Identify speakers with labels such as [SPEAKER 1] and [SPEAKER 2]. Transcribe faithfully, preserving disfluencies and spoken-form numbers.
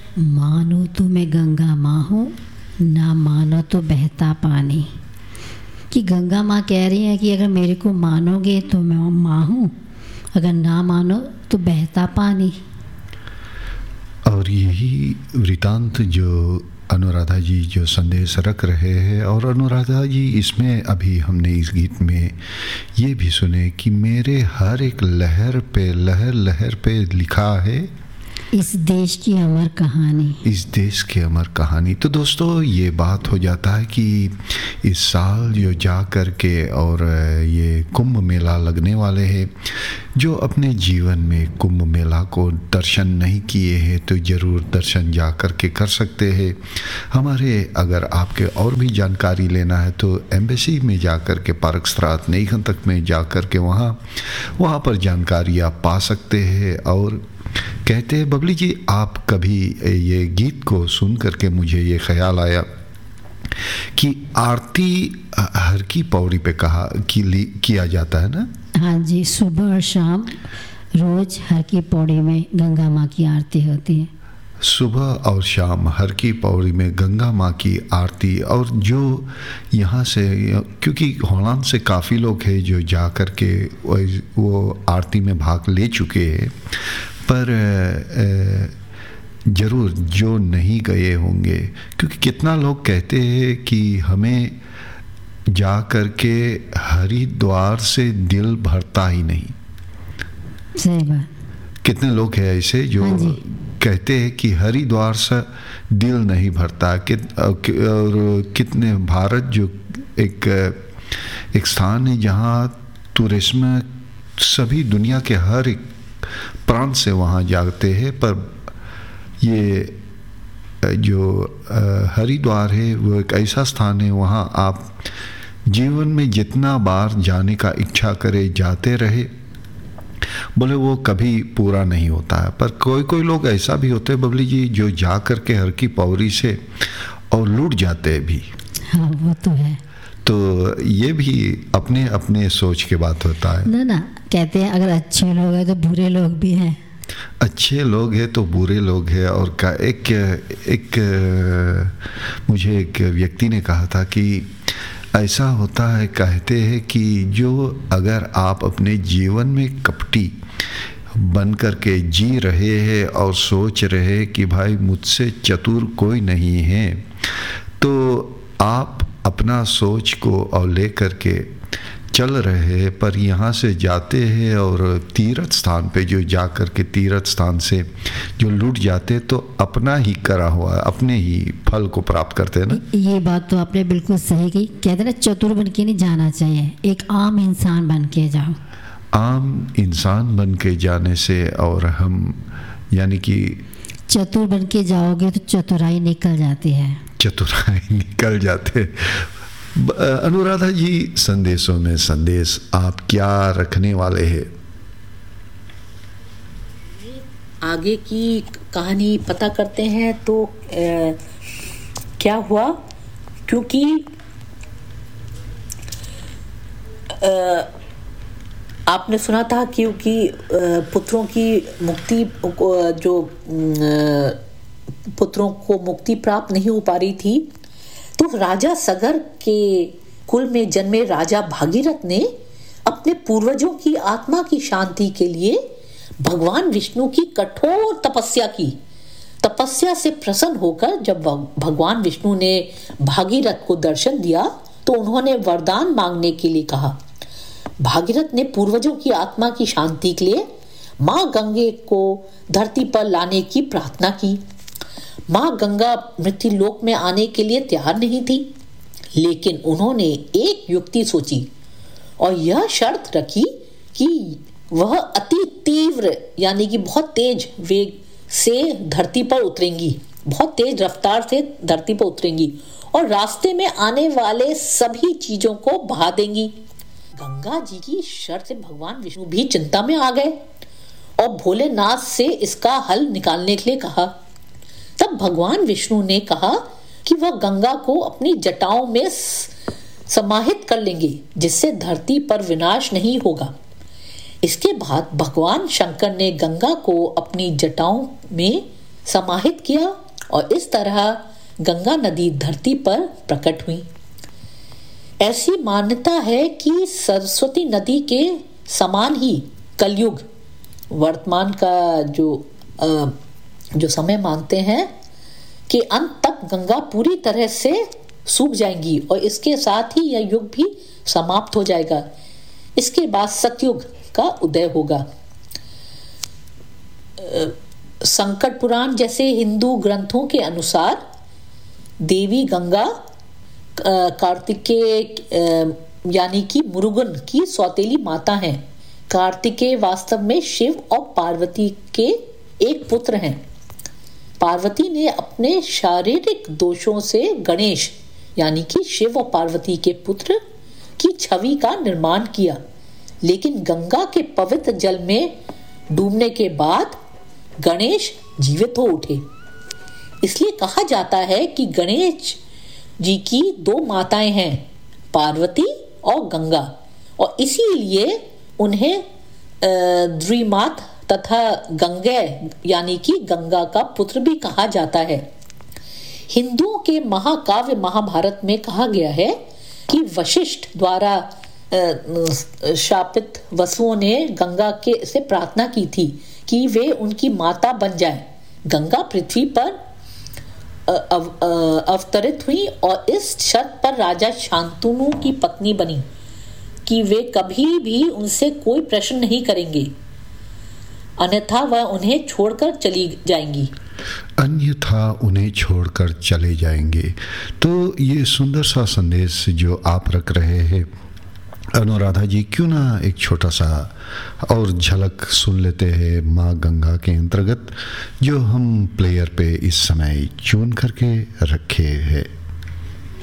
[SPEAKER 1] मानो तो मैं गंगा माँ हूँ, ना मानो तो बहता पानी। कि गंगा माँ कह रही हैं कि अगर मेरे को मानोगे तो मैं माँ हूँ, अगर ना मानो तो बहता पानी।
[SPEAKER 2] और यही वृतांत जो अनुराधा जी जो संदेश रख रहे हैं, और अनुराधा जी इसमें अभी हमने इस गीत में ये भी सुने कि मेरे हर एक लहर पे लहर लहर पे लिखा है
[SPEAKER 1] इस देश की अमर कहानी,
[SPEAKER 2] इस देश की अमर कहानी। तो दोस्तों ये बात हो जाता है कि इस साल जो जा कर के और ये कुंभ मेला लगने वाले हैं, जो अपने जीवन में कुंभ मेला को दर्शन नहीं किए हैं तो ज़रूर दर्शन जा कर के कर सकते हैं। हमारे अगर आपके और भी जानकारी लेना है तो एम्बेसी में जा कर के पार्क स्त्रात नेईघंतक में जा कर के वहाँ वहाँ पर जानकारी आप पा सकते हैं। और कहते हैं बबली जी, आप कभी ये गीत को सुन करके मुझे ये ख्याल आया कि आरती हर की पौड़ी पे कहा कि किया जाता है ना।
[SPEAKER 1] हाँ जी, सुबह और शाम रोज हर की पौड़ी में गंगा माँ की आरती होती है।
[SPEAKER 2] सुबह और शाम हर की पौड़ी में गंगा माँ की आरती। और जो यहाँ से, क्योंकि होलान से काफ़ी लोग हैं जो जा कर के वो आरती में भाग ले चुके हैं, पर ज़रूर जो नहीं गए होंगे, क्योंकि कितना लोग कहते हैं कि हमें जा कर के हरिद्वार से दिल भरता ही नहीं।
[SPEAKER 1] सही बात।
[SPEAKER 2] कितने लोग हैं ऐसे जो
[SPEAKER 1] हाँ
[SPEAKER 2] कहते हैं कि हरिद्वार से दिल नहीं भरता। कि, और कितने भारत जो एक एक स्थान है जहाँ टूरिज्म सभी दुनिया के हर एक प्रांत से वहाँ जाते हैं, पर ये जो हरिद्वार है वो एक ऐसा स्थान है, वहाँ आप जीवन में जितना बार जाने का इच्छा करे जाते रहे, बोले वो कभी पूरा नहीं होता है। पर कोई कोई लोग ऐसा भी होते हैं बबली जी जो जा कर के हर की पौड़ी से और लूट जाते हैं भी।
[SPEAKER 1] हाँ वो तो है।
[SPEAKER 2] तो ये भी अपने अपने सोच के बात होता है
[SPEAKER 1] ना ना, कहते हैं अगर अच्छे लोग हैं तो बुरे लोग भी हैं।
[SPEAKER 2] अच्छे लोग हैं तो बुरे लोग हैं। और का एक एक मुझे एक व्यक्ति ने कहा था कि ऐसा होता है, कहते हैं कि जो अगर आप अपने जीवन में कपटी बन कर के जी रहे हैं और सोच रहे कि भाई मुझसे चतुर कोई नहीं है, तो आप अपना सोच को और ले कर के चल रहे हैं, पर यहाँ से जाते हैं और तीर्थ स्थान पे जो जा कर के तीर्थ स्थान से जो लूट जाते तो अपना ही करा हुआ अपने ही फल को प्राप्त करते हैं ना।
[SPEAKER 1] ये बात तो आपने बिल्कुल सही कही। कहते ना चतुर बन के नहीं जाना चाहिए, एक आम इंसान बन के जाओ।
[SPEAKER 2] आम इंसान बन के जाने से, और हम यानी कि
[SPEAKER 1] चतुर बन के जाओगे तो चतुराई निकल जाती है।
[SPEAKER 2] चतुराई निकल जाते। अनुराधा जी, संदेशों में संदेश आप क्या रखने वाले हैं?
[SPEAKER 3] आगे की कहानी पता करते हैं तो ए, क्या हुआ, क्योंकि ए, आपने सुना था क्योंकि पुत्रों की मुक्ति, जो पुत्रों को मुक्ति प्राप्त नहीं हो पा रही थी, तो राजा सगर के कुल में जन्मे राजा भागीरथ ने अपने पूर्वजों की आत्मा की शांति के लिए भगवान विष्णु की कठोर तपस्या की। तपस्या से प्रसन्न होकर जब भगवान विष्णु ने भागीरथ को दर्शन दिया तो उन्होंने वरदान मांगने के लिए कहा। भागीरथ ने पूर्वजों की आत्मा की शांति के लिए माँ गंगे को धरती पर लाने की प्रार्थना की। माँ गंगा मृत्यु लोक में आने के लिए तैयार नहीं थी, लेकिन उन्होंने एक युक्ति सोची और यह शर्त रखी कि वह अति तीव्र यानी कि बहुत तेज वेग से धरती पर उतरेंगी, बहुत तेज रफ्तार से धरती पर उतरेंगी और रास्ते में आने वाले सभी चीजों को बहा देंगी। गंगा जी की शर्त से भगवान विष्णु भी चिंता में आ गए और भोलेनाथ से इसका हल निकालने के लिए कहा। तब भगवान विष्णु ने कहा कि वह गंगा को अपनी जटाओं में समाहित कर लेंगे, जिससे धरती पर विनाश नहीं होगा। इसके बाद भगवान शंकर ने गंगा को अपनी जटाओं में समाहित किया और इस तरह गंगा नदी धरती पर प्रकट हुई। ऐसी मान्यता है कि सरस्वती नदी के समान ही कलयुग, वर्तमान का जो आ, जो समय मानते हैं कि अंत तक गंगा पूरी तरह से सूख जाएंगी और इसके साथ ही यह युग भी समाप्त हो जाएगा। इसके बाद सतयुग का उदय होगा। संकट पुराण जैसे हिंदू ग्रंथों के अनुसार देवी गंगा कार्तिकेय यानी कि मुरुगन की सौतेली माता हैं। कार्तिकेय वास्तव में शिव और पार्वती के एक पुत्र हैं। पार्वती ने अपने शारीरिक दोषों से गणेश यानी कि शिव और पार्वती के पुत्र की छवि का निर्माण किया, लेकिन गंगा के पवित्र जल में डूबने के बाद गणेश जीवित हो उठे। इसलिए कहा जाता है कि गणेश जी की दो माताएं हैं, पार्वती और गंगा, और इसीलिए उन्हें द्विमात तथा गंगे यानी कि गंगा का पुत्र भी कहा जाता है। हिंदुओं के महाकाव्य महाभारत में कहा गया है कि वशिष्ठ द्वारा शापित वसुओं ने गंगा के से प्रार्थना की थी कि वे उनकी माता बन जाए। गंगा पृथ्वी पर अव, अवतरित हुई और इस शर्त पर राजा शांतनु की पत्नी बनी कि वे कभी भी उनसे कोई प्रश्न नहीं करेंगे, अन्यथा वह उन्हें छोड़कर चली जाएंगी
[SPEAKER 2] अन्यथा उन्हें छोड़कर चले जाएंगे। तो ये सुंदर सा संदेश जो आप रख रहे हैं अनुराधा जी, क्यों ना एक छोटा सा और झलक सुन लेते हैं माँ गंगा के अंतर्गत, जो हम प्लेयर पे इस समय चुन करके रखे हैं।